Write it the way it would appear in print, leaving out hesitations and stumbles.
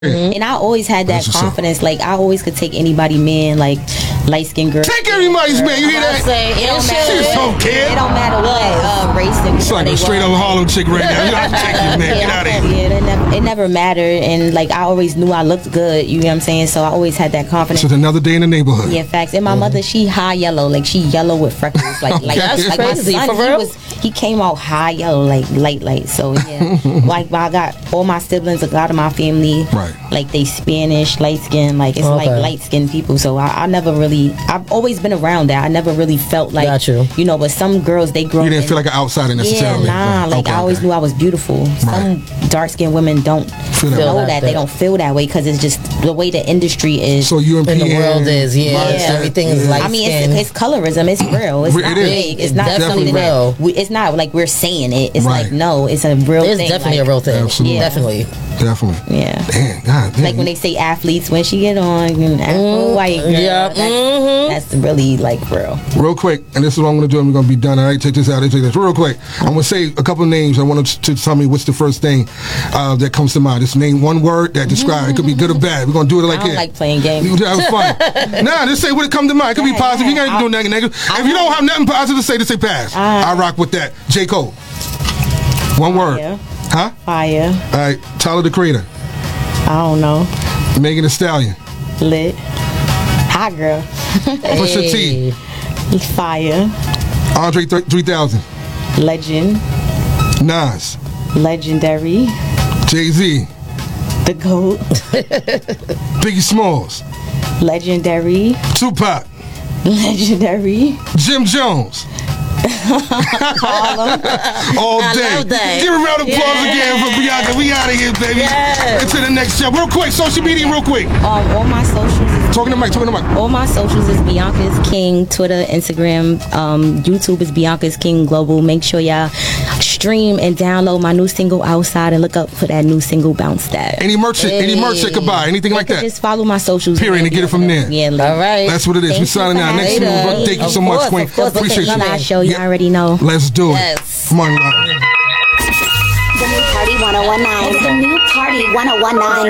And I always had that confidence. Like, I always could take anybody man, like light-skinned girl. Take everybody's man. You hear that? It don't matter. She don't care. It don't matter what race. It's like a straight up Harlem chick right now. You have to take your man. Get out of here. Yeah, it never mattered. And like, I always knew I looked good. You know what I'm saying? So I always had that confidence. It's another day in the neighborhood. Yeah, facts. And my mother, she high yellow. Like, she yellow with freckles. Like, that's like crazy. my son, For real? he came out high yellow, like light. So yeah, like I got all my siblings, a lot of my family, right? Like they Spanish, light skin, like it's like light skinned people. So I never really, I've always been around that. I never really felt like, you know. But some girls, they grow. You didn't feel like an outsider necessarily. Yeah, nah. Like I always knew I was beautiful. Some dark skinned women don't know that. They don't feel that way because it's just the way the industry is. So you and the world is, everything is light. I mean, it's colorism. It's real. It's not fake. It's not something that it's not like we're saying it. It's like, no, it's a real thing. It's definitely a real thing. Absolutely. Definitely. Yeah. Damn, God damn. Like when they say athletes, when she get on, white girl, that's really like real. Real quick, and this is what I'm going to do, and we're going to be done. All right, check this out. Take this real quick. I'm going to say a couple of names. I want to tell me what's the first thing that comes to mind. Just name one word that describes it. Could be good or bad. We're going to do it like I don't like playing games. That was fun. Nah, just say what it comes to mind. It could be positive. You can't do nothing negative. If you don't have nothing positive to say, just say pass. I rock with that. J. Cole. One word. Huh? Fire. All right. Tyler, the Creator. I don't know. Megan Thee Stallion. Lit. Hot girl. Pusha T. Fire. Andre 3000. Legend. Nas. Legendary. Jay-Z. The GOAT. Biggie Smalls. Legendary. Tupac. Legendary. Jim Jones. All day. Give a round of applause again for Bianca. We out of here, baby. Into the next show. Real quick, social media, real quick. All my socials is talking to Mike. All my socials is Bianca's King. Twitter, Instagram, YouTube is Bianca's King Global. Make sure y'all stream and download my new single Outside and look up for that new single Bounce That. Any merch they could buy, anything like that. Just follow my socials. Period, and get it from there. Yeah, all right. That's what it is. We're signing out. Next move. Thank you so much, Queen. Appreciate you. Show you already know. Let's do it. Yes. Come on. The new party 1019. The new party 1019.